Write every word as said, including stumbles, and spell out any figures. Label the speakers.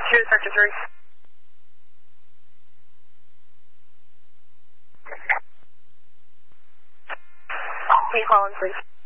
Speaker 1: two, sector three. Can you call in, please?